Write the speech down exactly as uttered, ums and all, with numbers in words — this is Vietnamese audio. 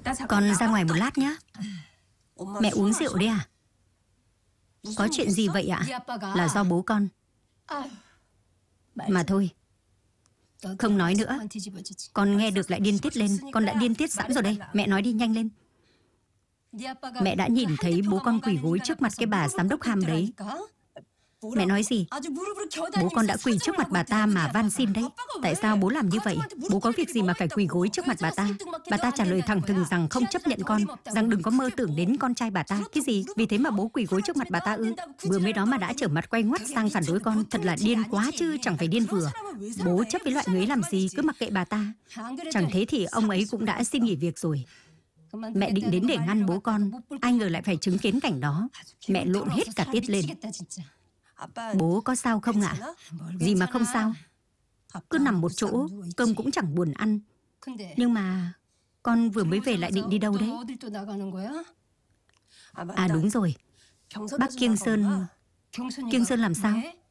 Con ra ngoài một lát nhé. Mẹ uống rượu đấy à? Có chuyện gì vậy ạ? Là do bố con. Mà thôi, không nói nữa. Con nghe được lại điên tiết lên. Con đã điên tiết sẵn rồi đây. Mẹ nói đi nhanh lên. Mẹ đã nhìn thấy bố con quỳ gối trước mặt cái bà giám đốc Ham đấy. Mẹ nói gì? Bố con đã quỳ trước mặt bà ta mà van xin đấy. Tại sao bố làm như vậy? Bố có việc gì mà phải quỳ gối trước mặt bà ta? Bà ta trả lời thẳng thừng rằng không chấp nhận con, rằng đừng có mơ tưởng đến con trai bà ta. Cái gì? Vì thế mà bố quỳ gối trước mặt bà ta ư? Vừa mới đó mà đã trở mặt quay ngoắt sang phản đối con. Thật là điên quá chứ, chẳng phải điên vừa. Bố chấp với loại người ấy làm gì, cứ mặc kệ bà ta. Chẳng thế thì ông ấy cũng đã xin nghỉ việc rồi. Mẹ định đến để ngăn bố con, ai ngờ lại phải chứng kiến cảnh đó. Mẹ lộn hết cả tiết lên. Bố có sao không ạ? Gì mà không sao. Cứ nằm một chỗ, cơm cũng chẳng buồn ăn. Nhưng mà con vừa mới về lại định đi đâu đấy? À đúng rồi, bác Kiêng Sơn. Kiêng Sơn làm sao?